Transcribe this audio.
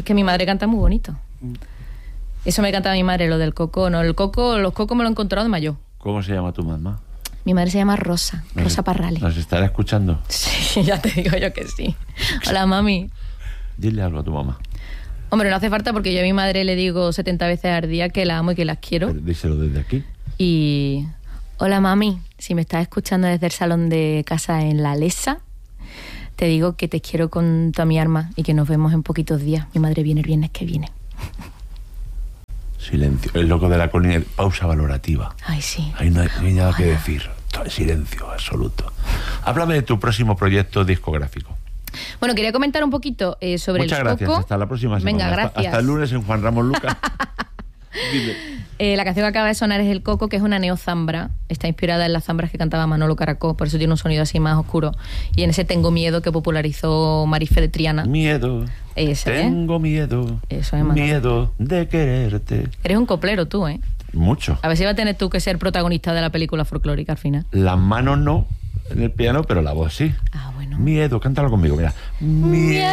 Es que mi madre canta muy bonito. Eso me cantaba mi madre, lo del coco. No, los cocos me lo he encontrado de mayor. ¿Cómo se llama tu mamá? Mi madre se llama Rosa Parrales. ¿Nos estará escuchando? Sí, ya te digo yo que sí. Hola, mami. Dile algo a tu mamá. Hombre, no hace falta porque yo a mi madre le digo 70 veces al día que la amo y que las quiero. Díselo desde aquí. Y... Hola, mami. Si me estás escuchando desde el salón de casa en La Lesa, te digo que te quiero con toda mi alma y que nos vemos en poquitos días. Mi madre viene el viernes que viene. Silencio. El loco de la colina. Pausa valorativa. Ay, sí. Ahí no hay nada que decir. Silencio absoluto. Háblame de tu próximo proyecto discográfico. Bueno, quería comentar un poquito sobre Muchas el gracias. coco. Hasta la próxima semana. Venga, gracias. Hasta el lunes en Juan Ramón Lucas. La canción que acaba de sonar es El Coco, que es una neozambra. Está inspirada en las zambras que cantaba Manolo Caracol, por eso tiene un sonido así más oscuro. Y en ese Tengo Miedo que popularizó Marife de Triana. Miedo. Ese, Tengo miedo. Eso es, Manolo. Miedo de quererte. Eres un coplero tú, ¿eh? Mucho. A ver si va a tener tú que ser protagonista de la película folclórica al final. Las manos no en el piano, pero la voz sí. Ah, bueno. Miedo, cántalo conmigo, mira. Miedo.